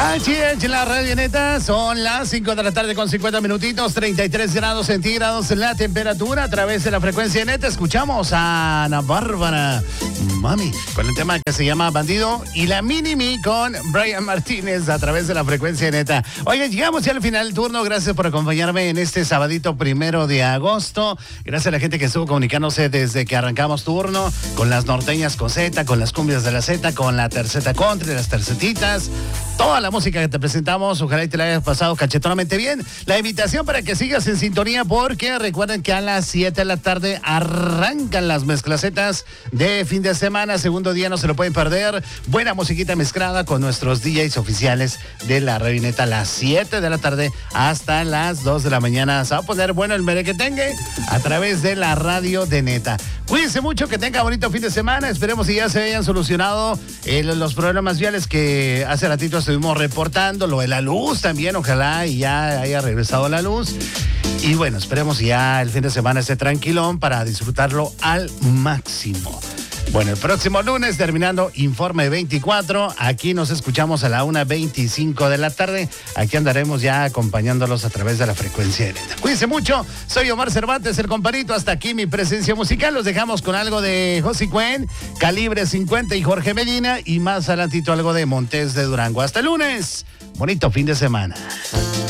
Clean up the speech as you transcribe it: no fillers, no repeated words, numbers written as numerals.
HH, la radio neta, son las 5 de la tarde con 50 minutitos, 33 grados centígrados la temperatura. A través de la frecuencia neta escuchamos a Ana Bárbara Mami con el tema que se llama Bandido y la Mini-Me con Brian Martínez a través de la frecuencia neta. Oigan, llegamos ya al final del turno. Gracias por acompañarme en este sabadito 1 de agosto. Gracias a la gente que estuvo comunicándose desde que arrancamos turno con las norteñas con Z, con las cumbias de la Z, con la terceta country, las tercetitas, toda la música que te presentamos. Ojalá y te la hayas pasado cachetonamente bien. La invitación para que sigas en sintonía, porque recuerden que a las 7 de la tarde arrancan las mezclacetas de fin de semana. Segundo día, no se lo pueden perder. Buena musiquita mezclada con nuestros DJs oficiales de la radio neta a las 7 de la tarde hasta las 2 de la mañana. Se va a poner bueno el merequetengue a través de la radio de neta. Cuídense mucho, que tenga bonito fin de semana. Esperemos que ya se hayan solucionado los problemas viales que hace ratito estuvimos reportando. Lo de la luz también, ojalá y ya haya regresado la luz. Y bueno, esperemos ya el fin de semana esté tranquilón para disfrutarlo al máximo. Bueno, el próximo lunes, terminando Informe 24, aquí nos escuchamos a la 1:25 de la tarde. Aquí andaremos ya acompañándolos a través de la frecuencia de neta. Cuídense mucho, soy Omar Cervantes, el comparito. Hasta aquí mi presencia musical. Los dejamos con algo de José Cuen, Calibre 50 y Jorge Medina. Y más adelantito algo de Montes de Durango. Hasta el lunes. Bonito fin de semana.